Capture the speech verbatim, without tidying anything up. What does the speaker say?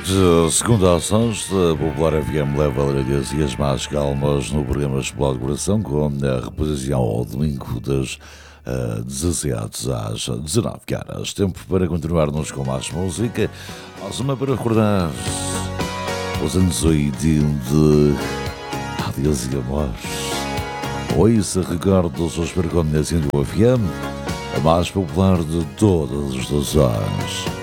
De segunda a sexta, a Popular F M leva alegrias e as mais calmas no programa Explode Coração, com a reposição ao domingo das uh, dezassete às dezanove horas. Tempo para continuarmos com mais música. Mais uma para recordar os anos oitenta. Adeus e amor. Ouça recordos dos percombinas do F M, a mais popular de todas as estações.